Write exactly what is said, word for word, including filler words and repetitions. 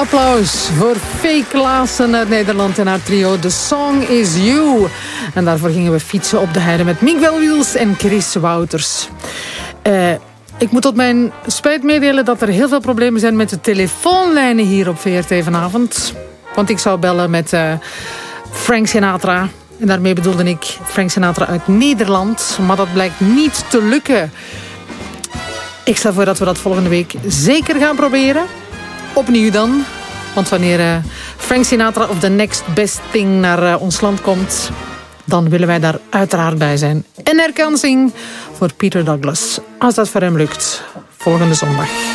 Applaus voor Fee Klaassen uit Nederland en haar trio The Song Is You. En daarvoor gingen we fietsen op de heide met Miguel Wiels en Chris Wouters. Uh, ik moet tot mijn spijt meedelen dat er heel veel problemen zijn met de telefoonlijnen hier op V R T vanavond. Want ik zou bellen met uh, Frank Sinatra. En daarmee bedoelde ik Frank Sinatra uit Nederland. Maar dat blijkt niet te lukken. Ik stel voor dat we dat volgende week zeker gaan proberen. Opnieuw dan. Want wanneer uh, Frank Sinatra of The Next Best Thing naar uh, ons land komt, dan willen wij daar uiteraard bij zijn. En herkansing voor Peter Douglas. Als dat voor hem lukt. Volgende zondag.